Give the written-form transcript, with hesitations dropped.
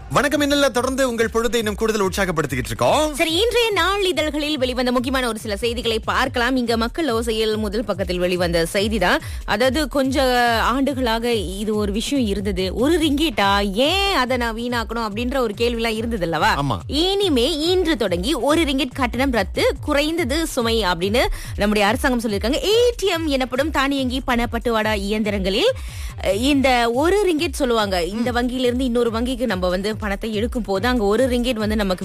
வணக்கம் இன்னல்ல தொடர்ந்து உங்கள் பொழுதை இன்னும் கூடுதல் உற்சாகப்படுத்திக்கிட்டு இருக்கோம். சரி, இன்றைய நாளிதழ்களில் வெளிவந்த முக்கியமான ஒரு சில செய்திகளை பார்க்கலாம். இங்க மக்கள் ஓசையில் முதல் பக்கத்தில் வெளிவந்த செய்திதான். அதாவது கொஞ்ச ஆண்டுகளாக இது ஒரு விஷயம் இருந்தது. ஒரு ரிங்கிட்டா ஏன் அதை நான் வீணாக்கணும் அப்படின்ற ஒரு கேள்வி எல்லாம் இருந்தது அல்லவா? ஆமா. இனிமே இன்று தொடங்கி ஒரு ரிங்கிட் கட்டணம் ரத்து, குறைந்தது சுமை அப்படின்னு நம்முடைய அரசாங்கம் சொல்லியிருக்காங்க. ஏடிஎம் எனப்படும் தானியங்கி பண பட்டுவாடா இயந்திரங்களில் இந்த ஒரு ரிங்கிட் சொல்லுவாங்க. இந்த வங்கியிலிருந்து இன்னொரு வங்கிக்கு நம்ம பணத்தை எடுக்கும் போது அங்க ஒரு ரிங்கிட் நமக்கு